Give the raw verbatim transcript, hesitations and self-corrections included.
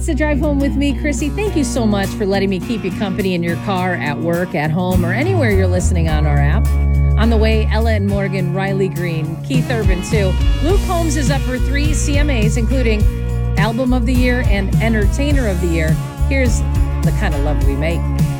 It's the Drive Home with me, Chrissy. Thank you so much for letting me keep you company in your car, at work, at home, or anywhere you're listening on our app. On the way, Ella and Morgan, Riley Green, Keith Urban, too. Luke Combs is up for three C M As, including Album of the Year and Entertainer of the Year. Here's the kind of love we make.